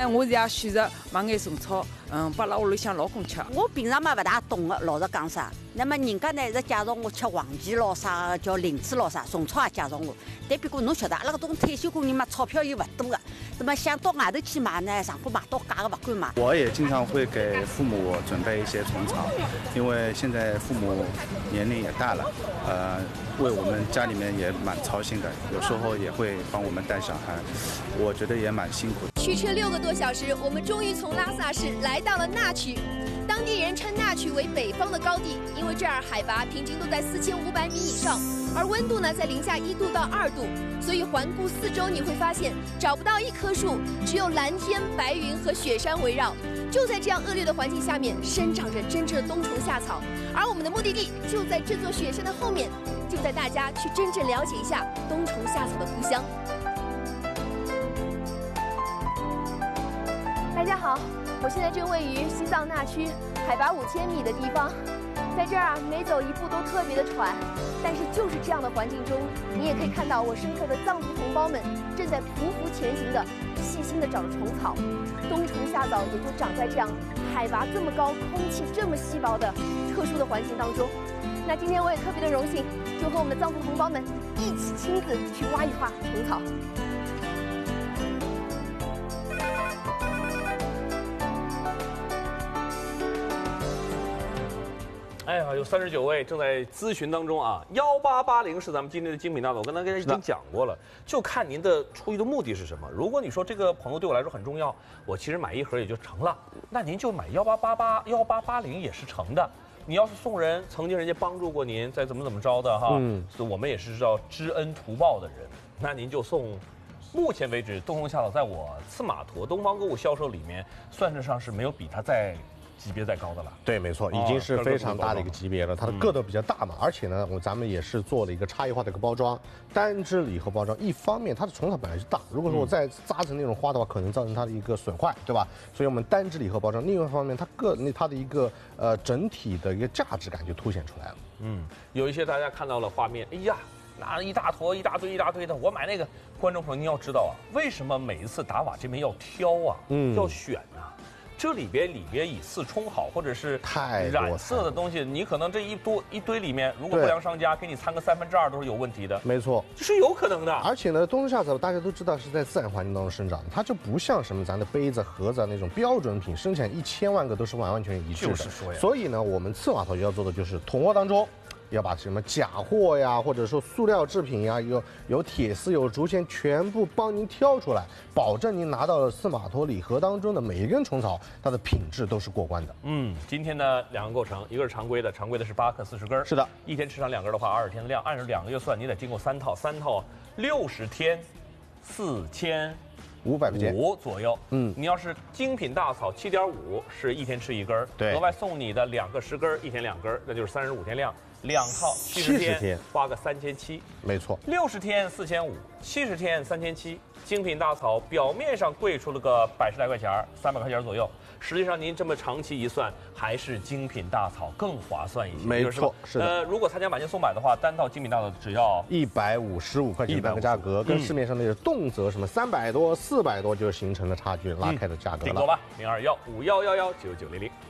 呢，我也选择买眼虫草，拨辣屋里向老公吃。 我平常嘛勿大懂个，老实讲啥。那么人家呢是介绍我吃黄芪咯啥，叫灵芝咯啥，虫草也介绍我。但不过侬晓得，阿拉搿种退休工人嘛，钞票又勿多个，那么想到外头去买呢，上货买到假个勿敢买。 我也经常会给父母准备一些虫草，因为现在父母年龄也大了，为我们家里面也蛮操心的，有时候也会帮我们带小孩，我觉得也蛮辛苦的。 驱车6个多小时，我们终于从拉萨市来到了那曲。当地人称那曲为北方的高地，因为这儿海拔平均都在4500米以上，而温度呢在零下1度到2度，所以环顾四周你会发现找不到一棵树，只有蓝天白云和雪山围绕。就在这样恶劣的环境下面，生长着真正的冬虫夏草，而我们的目的地就在这座雪山的后面，就带大家去真正了解一下冬虫夏草的故乡。大家好，我现在正位于西藏那曲海拔5000米的地方，在这儿每走一步都特别的喘，但是就是这样的环境中，你也可以看到我深刻的藏族同胞们正在匍匐前行的细心的找着虫草。冬虫夏草也就长在这样海拔这么高、空气这么稀薄的特殊的环境当中。那今天我也特别的荣幸，就和我们的藏族同胞们一起亲自去挖一挖虫草。 哎呀，有39位正在咨询当中啊，1880是咱们今天的精品大佬，我跟大家已经讲过了，就看您的出于的目的是什么。如果你说这个朋友对我来说很重要，我其实买一盒也就成了，那您就买1880也是成的。你要是送人，曾经人家帮助过您，再怎么着的哈，所以我们也是知道知恩图报的人，那您就送。目前为止，冬虫夏草在我刺马驼东方购物销售里面，算得上是没有比它级别再高的了。 对，没错，已经是非常大的一个级别了。它的个头比较大嘛，而且呢，咱们也是做了一个差异化的一个包装，单只礼盒包装。一方面，它的虫草本来就大，如果说我再扎成那种花的话，可能造成它的一个损坏，对吧？所以我们单只礼盒包装。另外一方面，它的一个整体的一个价值感就凸显出来了。 有一些大家看到了画面，哎呀。拿了一大坨、一大堆的，我买那个。观众朋友，您要知道啊，为什么每一次打瓦这边要挑啊，要选啊？这里边以次充好，或者是染色的东西，你可能这一堆里面，如果不良商家给你掺个2/3都是有问题的。 没错， 这是有可能的。 而且呢，冬虫夏草大家都知道是在自然环境当中生长的，它就不像什么咱的杯子、盒子那种标准品，生产1000万个都是完全一致的。 就是说呀， 所以呢，我们刺马头要做的就是囤货当中。要把什么假货呀，或者说塑料制品呀，有铁丝、有竹签，全部帮您挑出来，保证您拿到了刺马驼礼盒当中的每一根虫草，它的品质都是过关的。 今天呢2个构成，一个是常规的是8克40根，是的，一天吃上2根的话，20天的量，按照2个月算，你得经过3套，60天，4500左右。你要是精品大草7.5是一天吃1根，对，额外送你的2个10根，一天2根，那就是35天量。2套70天，花个3700， 没错。 60天4500，70天3700。精品大草表面上贵出了个100来块钱，300块钱左右，实际上您这么长期一算，还是精品大草更划算一些。 没错，是的。 如果参加买进送买的话，单套精品大草只要 155块钱的价格，跟市面上那个动辄什么300多、400多就形成了差距，拉开的价格了。 订购吧，021511199900。